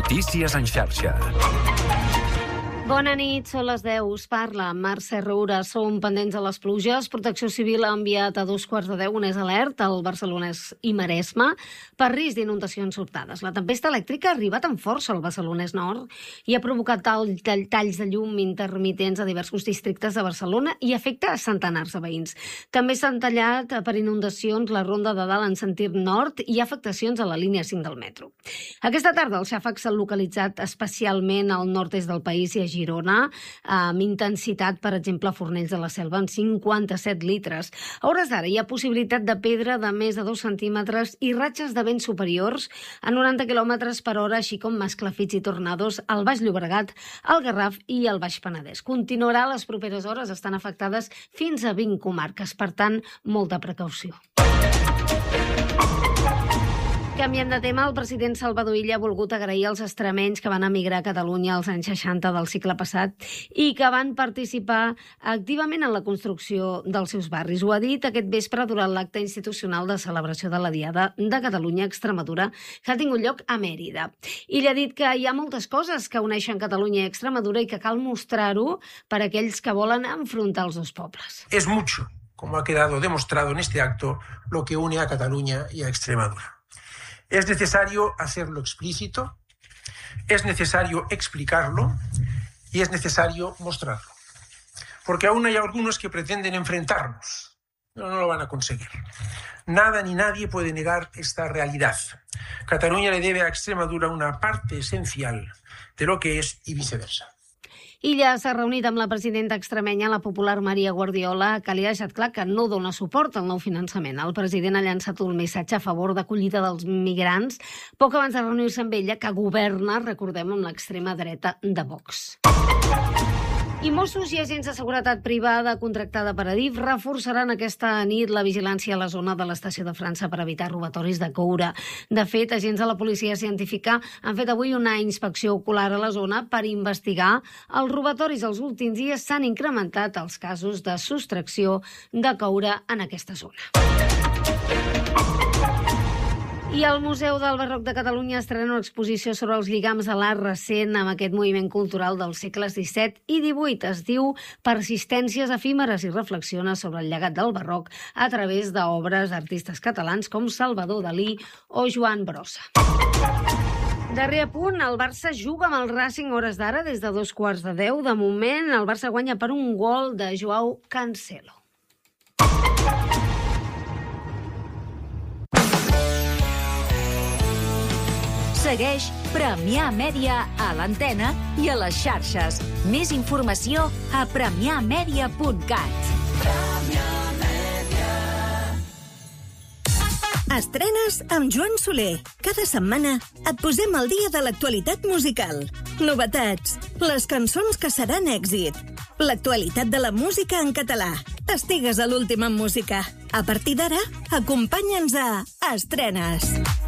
Notícies en xarxa. Bona nit, són les 10. Us parla Mercè Roura. Som pendents de les pluges. Protecció Civil ha enviat a 2:15 un alert al Barcelonès i Maresme per risc d'inundacions sobtades. La tempesta elèctrica ha arribat amb força al Barcelonès Nord i ha provocat talls de llum intermitents a diversos districtes de Barcelona i afecta a centenars de veïns. També s'han tallat per inundacions la Ronda de Dalt en sentit nord i afectacions a la línia 5 del metro. Aquesta tarda els xàfecs s'han localitzat especialment al nord-est del país i a Girona, amb intensitat, per exemple, a Fornells de la Selva, amb 57 litres. A hores d'ara hi ha possibilitat de pedra de més de 2 centímetres i ratxes de vents superiors a 90 km per hora, així com esclafits i tornados al Baix Llobregat, al Garraf i al Baix Penedès. Continuarà les properes hores, estan afectades fins a 20 comarques, per tant, molta precaució. Canviem de tema, el president Salvador Illa ha volgut agrair als extremenys que van emigrar a Catalunya als anys 60 del segle passat i que van participar activament en la construcció dels seus barris. Ho ha dit aquest vespre durant l'acte institucional de celebració de la Diada de Catalunya-Extremadura que ha tingut lloc a Mèrida. Illa ha dit que hi ha moltes coses que uneixen Catalunya i Extremadura i que cal mostrar-ho per a aquells que volen enfrontar els dos pobles. Es mucho, como ha quedado demostrado en este acto, lo que une a Cataluña y a Extremadura. Es necesario hacerlo explícito, es necesario explicarlo y es necesario mostrarlo. Porque aún hay algunos que pretenden enfrentarnos. No lo van a conseguir. Nada ni nadie puede negar esta realidad. Cataluña le debe a Extremadura una parte esencial de lo que es y viceversa. Illa s'ha reunit amb la presidenta extremenya, la popular Maria Guardiola, que li ha deixat clar que no dona suport al nou finançament. El president ha llançat un missatge a favor d'acollida dels migrants poc abans de reunir-se amb ella, que governa, recordem, amb l'extrema dreta de Vox. I Mossos i agents de seguretat privada contractada per Adif reforçaran aquesta nit la vigilància a la zona de l'estació de França per evitar robatoris de coure. De fet, agents de la policia científica han fet avui una inspecció ocular a la zona per investigar els robatoris. Els últims dies s'han incrementat els casos de sostracció de coure en aquesta zona. I el Museu del Barroc de Catalunya estrena una exposició sobre els lligams de l'art recent amb aquest moviment cultural dels segles XVII i XVIII. Es diu Persistències efímeres i reflexiona sobre el llegat del barroc a través d'obres d'artistes catalans com Salvador Dalí o Joan Brossa. Darrer punt, el Barça juga amb el Racing hores d'ara des de 2:15. De moment, el Barça guanya per un gol de Joao Cancelo. Segueix Premià Mèdia a l'antena i a les xarxes. Més informació a premiamedia.cat. Estrenes amb Joan Soler. Cada setmana et posem al dia de l'actualitat musical. Novetats, les cançons que seran èxit, l'actualitat de la música en català. Estigues a l'últim en música. A partir d'ara, acompanya'ns a Estrenes.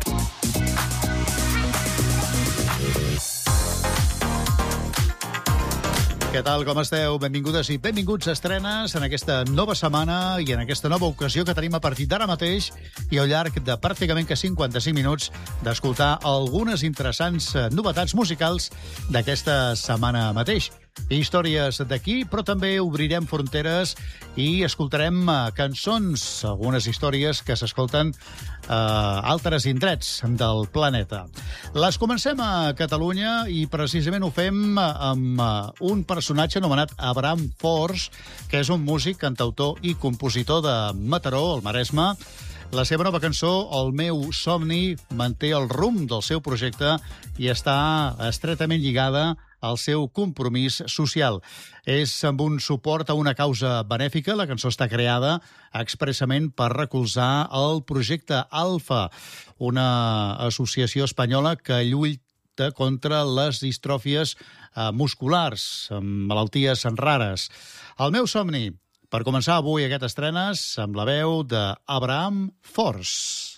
Què tal, com esteu? Benvingudes i benvinguts a Estrenes en aquesta nova setmana i en aquesta nova ocasió que tenim a partir d'ara mateix i al llarg de pràcticament que 55 minuts d'escoltar algunes interessants novetats musicals d'aquesta setmana mateix. Històries d'aquí, però també obrirem fronteres i escoltarem cançons, algunes històries que s'escolten a altres indrets del planeta. Les comencem a Catalunya i precisament ho fem amb un personatge anomenat Abraham Force, que és un músic, cantautor i compositor de Mataró, al Maresme. La seva nova cançó, El meu somni, manté el rumb del seu projecte i està estretament lligada al seu compromís social. És amb un suport a una causa benèfica. La cançó està creada expressament per recolzar el projecte Alfa, una associació espanyola que lluita contra les distròfies musculars, amb malalties rares. El meu somni, per començar avui aquest Estrenes, amb la veu d'Abraham Force.